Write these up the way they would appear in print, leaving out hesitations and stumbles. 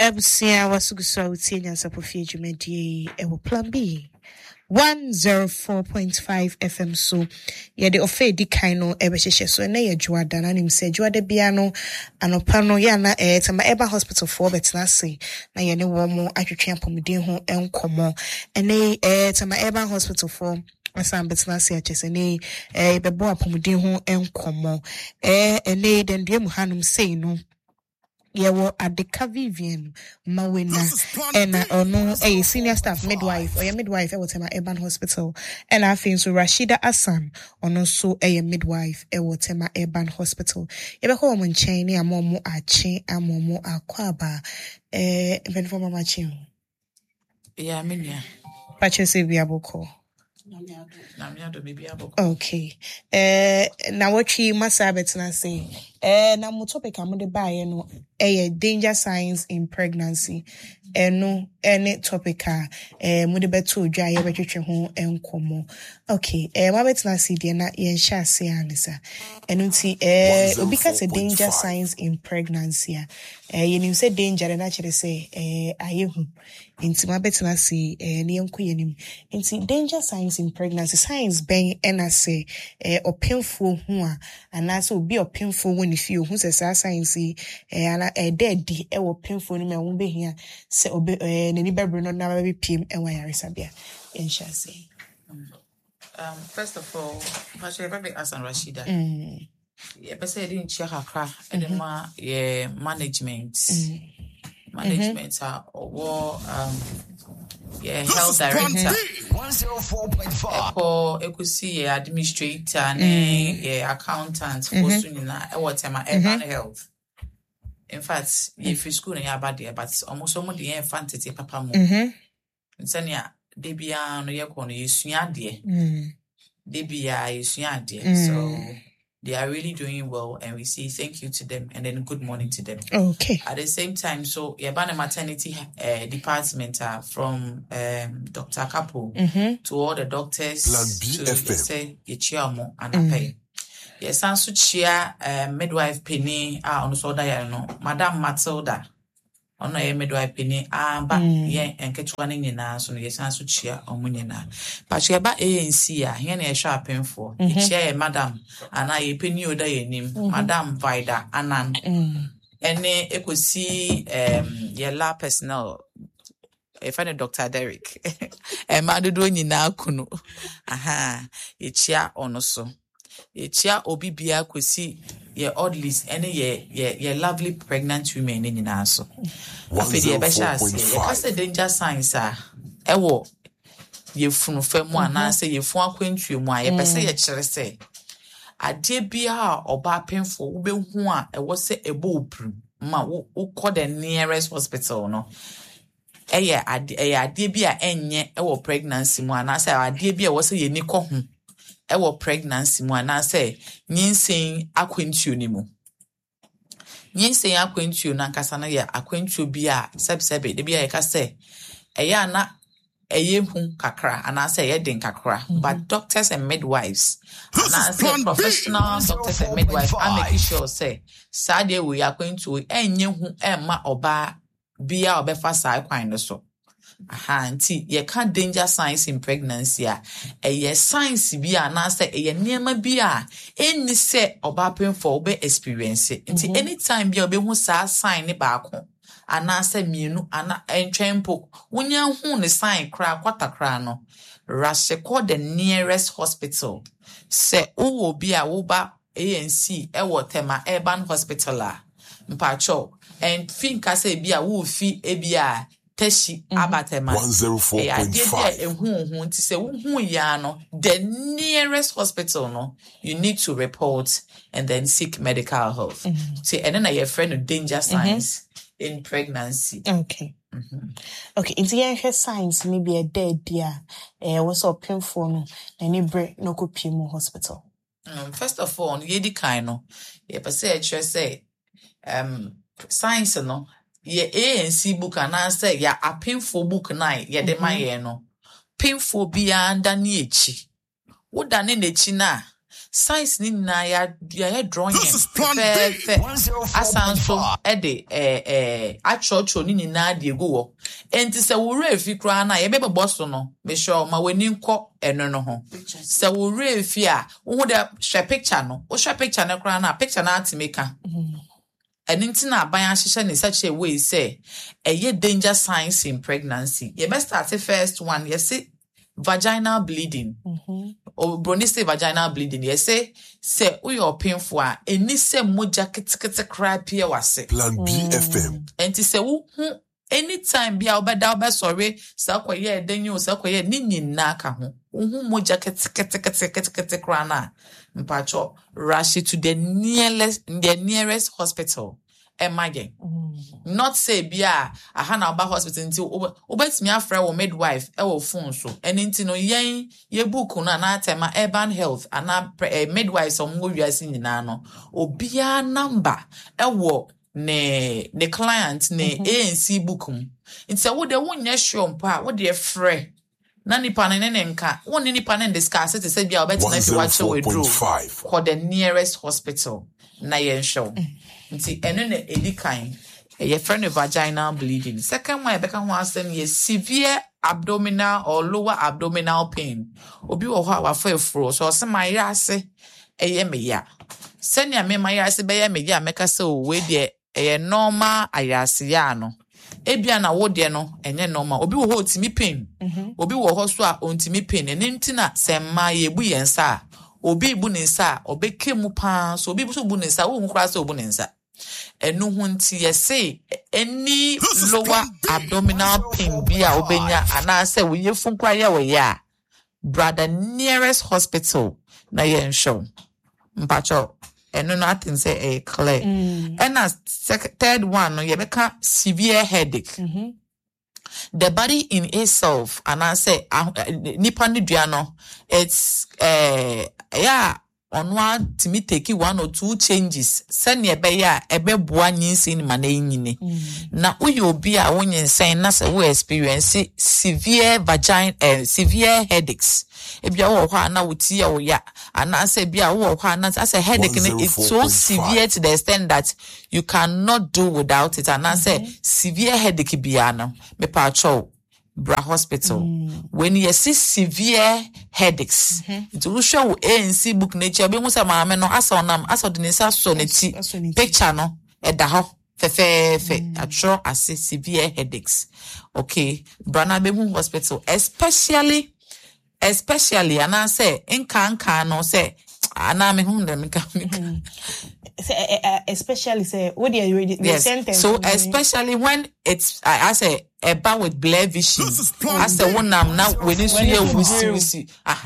Ebusia wasugusa utienya sapofie dwumadi ewo plan B 104.5 FM so ye de ofedi kan no ebehehye so na ye dwada na nim se dwada bia no anopa no ya na tama eba hospital for betna se na ye ne wo mo atwetwe apomden ho enkomo ene tama eba hospital for asam betna se achese ne bebo apomden ho enkomo ene den dua mu hanum sei no yewo Adeka Vivian Mawena and ono a senior staff midwife or a midwife at Tema Urban Hospital and I think so Rashida Asan ono so a midwife at Tema Urban Hospital. Ebe ko mo nchen ni amomo ache amomo akwaba benfo mama chin. Yeah, minya. Pache se biaboko. Okay. Na wachi masabet na say. Na mo topic amode bae no danger signs in pregnancy. No any topic mo de beto dwa ye betwetwe ho enkomo. Okay. Mabet na see de na ye hya se anisa. Eno nti obi ka say danger signs in pregnancy. You nim say danger na chere say ayehu. Inti mabet na see ne yenko yenim. Inti danger signs in pregnancy signs ben na say opemfo ho a anase obi opemfo when if you who says signs ana dead e wo pemfo no me wo behia se obi nani bebre no na be piem e wa yaresabia insha say. First of all, Pastor Baby Asan Rashida. Yeah, but say didn't check akra and management. Management or health director 104.5 or ekusi administrator accountant for sunina whatever urban health. In fact, if you school na bad there, but almost some of the fantasy papa mo. Nsania debia no yekono yesua de. Debia yesua de. So they are really doing well, and we say thank you to them, and then good morning to them. Okay. At the same time, so Yabana maternity department from Dr. Kapo to all the doctors to say Yechiamo and Ape. Yes, and so chia midwife Penny on so no Madam Matilda. Ono midwife Penny ba ye enketwane nyina so no yesan so chia omunyina pa chia ba ANC a here na ye hwa apenfo chia madam ana ye Penny oda yenim madam Vida Anan ene ekosi ye la personnel if any Dr. Derek ma dodo nyina kunu ye chia ono so ye chia obi bia kosi ye oddlies ene ye lovely pregnant women in so afedi ye besha ase ye kase danger signs ewo ye funu fam ana se ye fun akwantuo mu a ye pese ye kire se ade bia oba penfo wo behu a ewo se ebo oprim ma wo call the nearest hospital no eye ade bia enye ewo pregnancy mu ana se ade bia wo se ye ni ko ho ewo pregnancy mu ana say nyinsen akwantuo ni mu nyinsen akwantuo na nkasa na ya akwantuo bia sebsebe de bia ye ka say eya na eye hu kakra ana say ye den kakra but doctors and midwives ana say professional doctors and midwives are making sure say sade we akwantuo enye hu emma oba bia obefa sai kwan no so anti ye can danger signs in pregnancy signs bi na say niema bi any say oba penfo obe experience nti anytime bi obe hu sa sign ne baako ana say mienu ana entwempo wonya hu ne sign kra kwatakra no rush call the nearest hospital say wo bi a wo ba ANC e wo Tema Urban Hospital mpacho and finka say bi a wo fi e bi a Teshi Abatema 104.5. Say the nearest hospital no you need to report and then seek medical help. See, and then your friend of danger signs in pregnancy. Okay. Okay, in the signs maybe a dead dear what's up painful no any break no go PMO hospital. First of all, yedi kaino say signs no ye ANC book and say ya a painful book night ye de my no painful beyond an echi. What done in the china Science ni na ya drawing asanso achocho ni na de egu wo enti se wo refi kra na ye be boso no me sure ma wani nko eno no ho se wo refi a wo de hwe picture no wo hwe picture na kra na picture na atimeka and into na aban ahihye in such a way say danger signs in pregnancy. You best start the first one. You say vaginal bleeding. Or brony say vaginal bleeding. You say we are painful. And this say moja kete cry pia wase. Plan B FM. And to say anytime be our sorry, sakwa ye denyo sakwa ye nini naka ho. Moja kete krana. Mpacho rush to the nearest hospital. Imagine. Not say bia ahana ba hospital until obetimi afra wo midwife e wo phone so enti no yen ye book na tema urban health ana midwives omwo wiase nyina no obia number e wo ne client ne ANC book nti wo de wonye sure mpa wo de frɛ na nipa ne nka woni nipa ne discuss it say bia obetina fi wache we draw for the nearest hospital na yen show nti eno na edikan a friend of vaginal bleeding. Second one, Becca wants them severe abdominal or lower abdominal pain. Obi wo ho awa fro so se my yase me ya. Send ya me my yase be ya me ya meka se o we de normal ayase ya no. Ebia na wo de no enye normal. Obi wo ho timi pain. Obi wo ho so a ontimi pain. Eni ntina se ma ye bu yensa. Obi bu nensa, obeke mu pa so obi bu nensa wo hu kra se obu nensa. Enu hunti yese any lower abdominal pain bia obenya anase we yefun kwa ya we ya brother nearest hospital na yen show mpacho enu nothing say clear and as third one no yebeka severe headache the body in itself anase nipa ni dua no it's onwa timi take 1 or 2 changes send ye be ya ebe boa nyinsi ni mana nyine na uyo obi a wonyensen na se we experience severe severe headaches ebia wo ho ana wuti ya wo ya ana se bia wo ho ana as a headache it's so severe to the extent that you cannot do without it ana se severe headache bia no me pa cho Bra Hospital. When you see severe headaches, it will show ANC book nature. Be musa maame no asa de nisa so neti picture no e da ho fe atro as severe headaches. Okay, Brana Bemu Hospital, especially ana say nka no say ana me hu dem nka especially say what they read the sentence. So especially when it's I say about with blur vision. I say one now when you see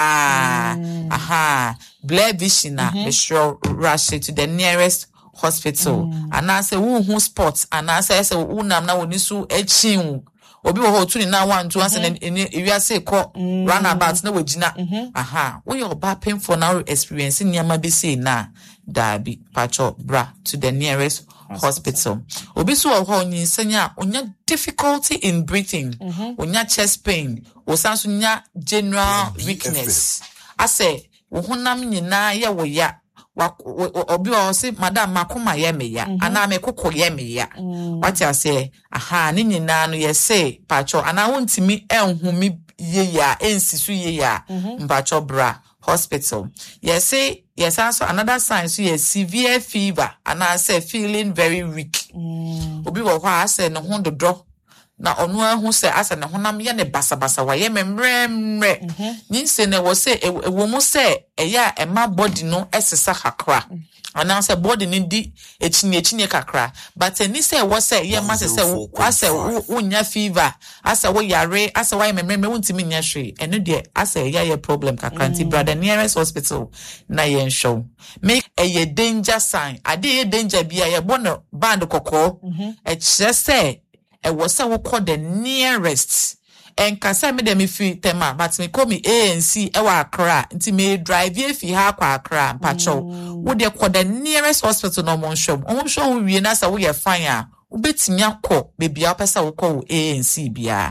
blur vision na be sure rush to the nearest hospital. And I say who spots and I say unam na when you so echin obi wo ho tu ni na one to answer if you say call run about na wagina when you ba painful now experience nyama be say na dabi pacho bra to the nearest hospital. Obi so ho nyinsanya onya difficulty in breathing, onya chest pain, osanso nya general weakness. I say wo honam nyina ye wo ya obi o say madam makoma ye me ya ana me kokko ye me ya what I say ni nyina no ye say pacho ana wontimi enhumi ye ya ensisu ye ya mpacho bra hospital. Yes, also another sign so yes severe fever and I say feeling very weak. Obi wo kwa say no ho dodo na onu ahu say asa ne honam ye ne basabasa wa ye memremre. Nyin ne wo say wo mu say eya ema body no esesa kakra. And I say body ni di echinye kakra. But ni say wo say ye ma say asa unya fever, asa wo yare, asa wa memremre wuntimi nya hwe. Eno de asa ye problem kakra nti brother nearest hospital na yen show. Make a danger sign. Ade danger bia ye bono band kokko. E just say e was say we call the nearest. And kasa me dem fi tema but me call me ANC e wa Accra nti me drive ye fi ha kwa Accra pacho wo de call the nearest hospital no mon show we na sa wo ye fine a wo betimi akọ bebi a pesa wo call ANC bia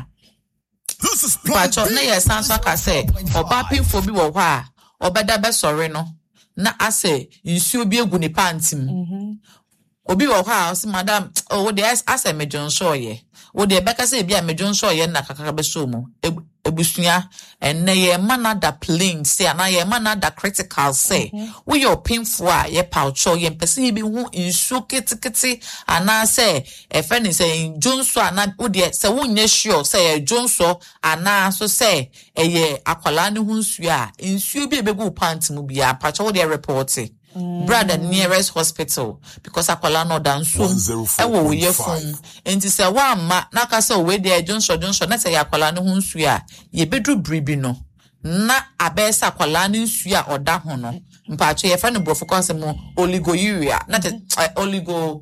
pacho na ye sanso aka say oba pinfo bi wo ho a obeda be sori no na ase nsuo bi egu ne pantim obi wo ha say madam oh the ase mejon so ye wo de beka say bia mejon so ye na kakaka be so mu ebusua enne ye mana da plain say na ye mana da critical say we your painful a ye poucho ye person bi hu nsuo ketekete ana say e fe ni say jonso ana wo de say wo nya sure say jonso ana so say ye akwala ne hu nsuo a nsuo bi ebegu pantim bia pacho wo de report brother nearest hospital because akwala no danso ewo ye fun enti se wa ma na ka se we dey Johnson na se akwala no hunsu a ye bedru bribi no na abesa akwala no nsu a oda ho no mpacho ye fa no brofo kwa se mo oligouria na te oligo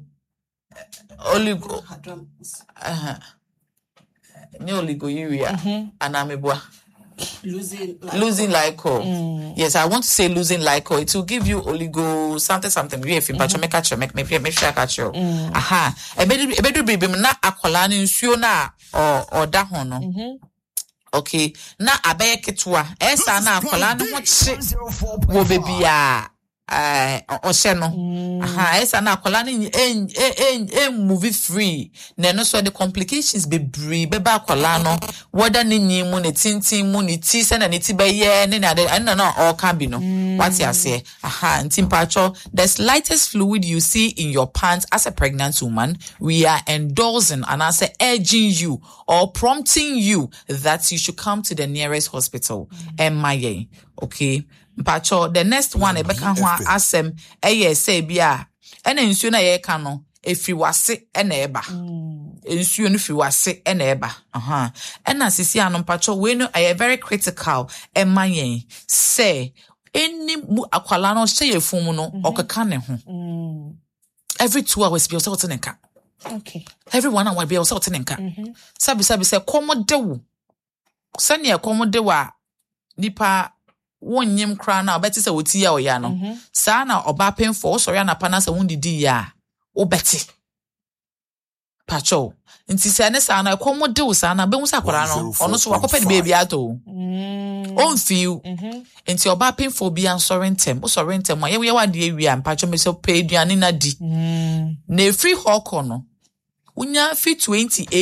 ni oligouria anamebua losing lico. Yes, I want to say losing lico. It will give you oligo something. We if you make sure catch you. Aha. Ebedu baby na akola ni nsuo na or da ho no. Okay. Na abeye ketwa. Esa na akola no ho chi wo baby a ohye no. Aha, esa na akola ni movie free. Na no so the complications be beba akola no. Whether ni nyimu ne tintin mu ni ti se na ni ti be ye ne na no all can be no. What you say? Aha, ntimpacho, the slightest fluid you see in your pants as a pregnant woman, we are endorsing and I say urging you or prompting you that you should come to the nearest hospital. MIA. Okay. Mpacho, the next one ebeka ho asem say bia ena nsuo na ye ka no efi wase ena eba nsuo no fi wase ena eba ena sisi anom mpacho we no are very critical emayen say any akwala no say efum no okeka ne ho every 2 hours be yourself tenenka okay every 1 hour be yourself tenenka sabi say komodewo sane e komodewo a nipa wonyim kra na obeti se woti ya oya no saa na oba penfo so ya na pana se wondidi ya obeti pacho nti se ne saa na ekomode wo saa na be hu sakwara no ono so wakopa de baby ato on feel nti oba penfo bi an sorentem o sorentem ye wade awia pacho me so pay aduane na di na free hawk no unya fi 28